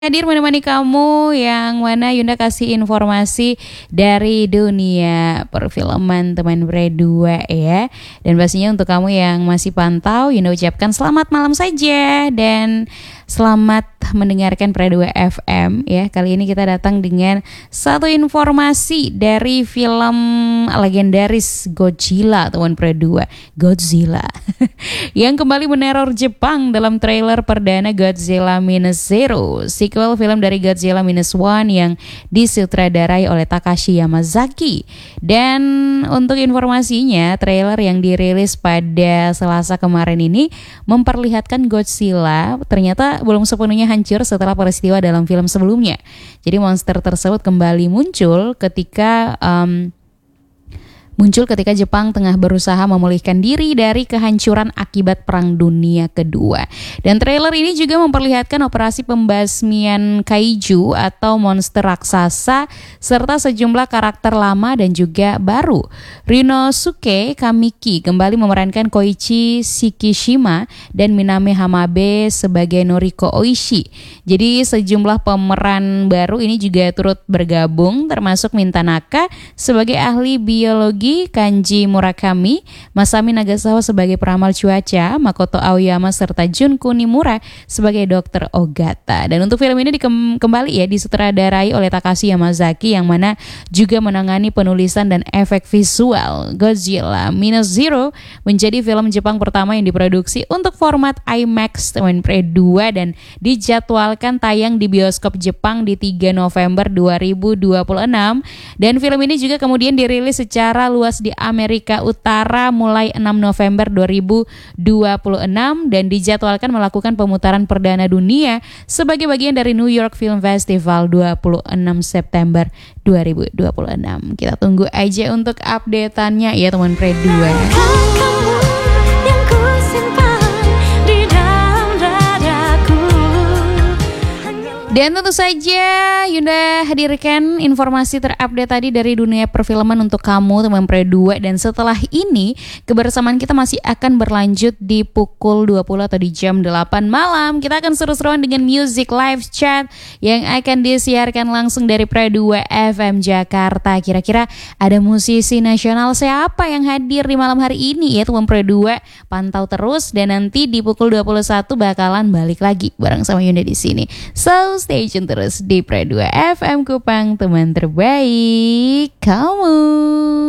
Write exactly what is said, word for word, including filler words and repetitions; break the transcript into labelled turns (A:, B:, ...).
A: Hadir menemani kamu yang mana Yunda kasih informasi dari dunia perfilman teman berdua ya. Dan pastinya untuk kamu yang masih pantau, Yunda ucapkan selamat malam saja dan selamat mendengarkan Pradua F M ya. Kali ini kita datang dengan satu informasi dari film legendaris Godzilla teman Pradua, Godzilla yang kembali meneror Jepang dalam trailer perdana Godzilla Minus Zero, sequel film dari Godzilla Minus One yang disutradarai oleh Takashi Yamazaki. Dan untuk informasinya, trailer yang dirilis pada Selasa kemarin ini memperlihatkan Godzilla ternyata belum sepenuhnya hancur setelah peristiwa dalam film sebelumnya. Jadi monster tersebut kembali muncul ketika um, muncul ketika Jepang tengah berusaha memulihkan diri dari kehancuran akibat Perang Dunia Kedua. Dan trailer ini juga memperlihatkan operasi pembasmian kaiju atau monster raksasa serta sejumlah karakter lama dan juga baru. Rinosuke Kamiki kembali memerankan Koichi Shikishima dan Miname Hamabe sebagai Noriko Oishi. Jadi sejumlah pemeran baru ini juga turut bergabung, termasuk Mintanaka sebagai ahli biologi, Kanji Murakami, Masami Nagasawa sebagai peramal cuaca, Makoto Aoyama serta Jun Kunimura sebagai dokter Ogata. Dan untuk film ini dikem- kembali ya disutradarai oleh Takashi Yamazaki yang mana juga menangani penulisan dan efek visual. Godzilla Minus Zero menjadi film Jepang pertama yang diproduksi untuk format IMAX tahun dua dan dijadwalkan tayang di bioskop Jepang di tiga November dua ribu dua puluh enam. Dan film ini juga kemudian dirilis secara luas di Amerika Utara mulai enam November dua ribu dua puluh enam dan dijadwalkan melakukan pemutaran perdana dunia sebagai bagian dari New York Film Festival dua puluh enam September dua ribu dua puluh enam. Kita tunggu aja untuk update-annya ya teman Predua. Dan tentu saja Yunda hadirkan informasi terupdate tadi dari dunia perfilman untuk kamu teman Predua. Dan setelah ini kebersamaan kita masih akan berlanjut di pukul dua puluh atau di jam delapan malam. Kita akan seru-seruan dengan music live chat yang akan disiarkan langsung dari Predua F M Jakarta. Kira-kira ada musisi nasional siapa yang hadir di malam hari ini ya teman Predua? Pantau terus dan nanti di pukul dua puluh satu bakalan balik lagi bareng sama Yunda di sini. So stay tune terus di Pradua F M Kupang, teman terbaik kamu.